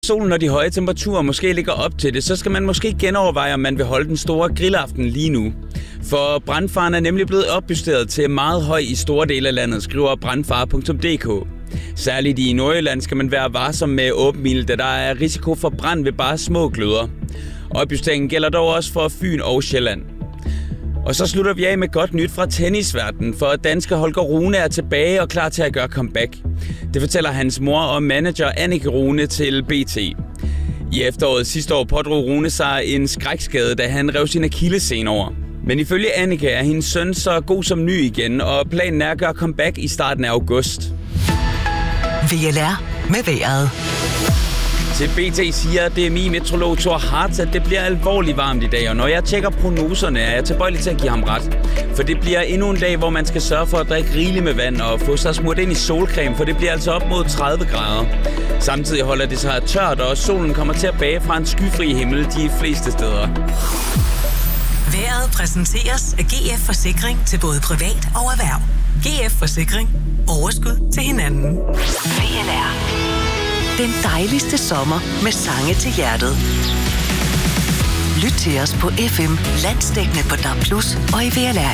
Solen og de høje temperaturer måske ligger op til det, så skal man måske genoverveje, om man vil holde den store grillaften lige nu. For brandfaren er nemlig blevet opjusteret til meget høj i store dele af landet, skriver brandfare.dk. Særligt i Nordjylland skal man være varsom med åben ild, da der er risiko for brand ved bare små gløder. Opjusteringen gælder dog også for Fyn og Sjælland. Og så slutter vi af med godt nyt fra tennisverdenen, for danske Holger Rune er tilbage og klar til at gøre comeback. Det fortæller hans mor og manager Annika Rune til BT. I efteråret sidste år pådrog Rune sig en skrækskade, da han rev sin akillessene over. Men ifølge Annika er hendes søn så god som ny igen, og planen er at gøre comeback i starten af august. VLR med vejret. Til BT siger DMI-meteorolog Thor Hartz, at det bliver alvorligt varmt i dag, og når jeg tjekker prognoserne, er jeg tilbøjelig til at give ham ret. For det bliver endnu en dag, hvor man skal sørge for at drikke rigeligt med vand og få sig smurt ind i solcreme, for det bliver altså op mod 30 grader. Samtidig holder det sig tørt, og solen kommer til at bage fra en skyfri himmel de fleste steder. Vejret præsenteres af GF Forsikring til både privat og erhverv. GF Forsikring. Overskud til hinanden. VLR. Den dejligste sommer med sange til hjertet. Lyt til os på FM, landsdækkende på DAB+ og i VLR